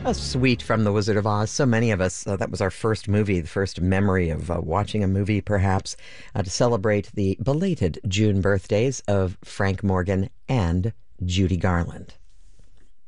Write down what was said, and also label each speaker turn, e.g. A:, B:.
A: A Sweet from The Wizard of Oz. So many of us, that was our first movie, the first memory of watching a movie, perhaps, to celebrate the belated June birthdays of Frank Morgan and Judy Garland.